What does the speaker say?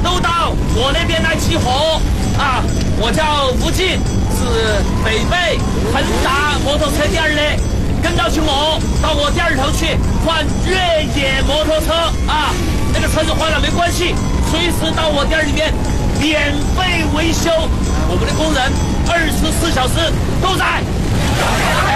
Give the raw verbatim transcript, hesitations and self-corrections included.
都到我那边来起火啊！我叫吴进，是北碚恒达摩托车店的，跟着请我到我店头去换越野摩托车啊！那个车子坏了没关系，随时到我店里面免费维修，我们的工人二十四小时都在。